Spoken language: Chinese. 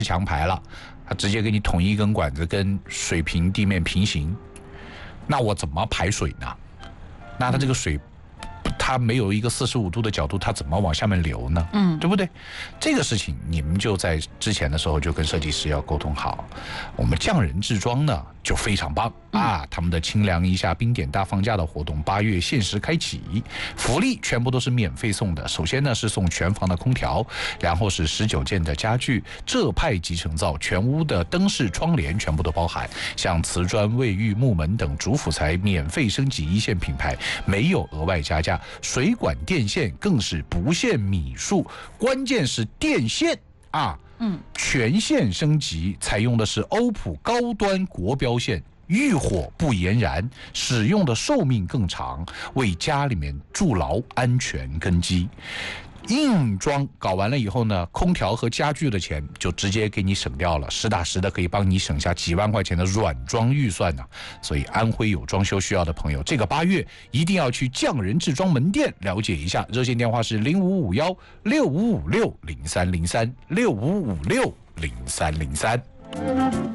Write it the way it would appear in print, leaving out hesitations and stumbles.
墙排了，它直接给你统一一根管子跟水平地面平行，那我怎么排水呢？那它这个水，它没有一个45度的角度，它怎么往下面流呢？对不对？这个事情你们就在之前的时候就跟设计师要沟通好。我们匠人制装呢就非常棒啊，他们的清凉一下冰点大放假的活动8月限时开启，福利全部都是免费送的。首先呢是送全房的空调，然后是19件的家具，浙派集成灶，全屋的灯饰窗帘全部都包含，像瓷砖、卫浴、木门等主辅材免费升级1线品牌，没有额外加价。水管电线更是不限米数，关键是电线啊，全线升级，采用的是欧普高端国标线，遇火不延燃，使用的寿命更长，为家里面筑牢安全根基。硬装搞完了以后呢，空调和家具的钱就直接给你省掉了，实打实的可以帮你省下几万块钱的软装预算呢。所以安徽有装修需要的朋友，这个8月一定要去匠人制装门店了解一下，热线电话是05516556030365560303。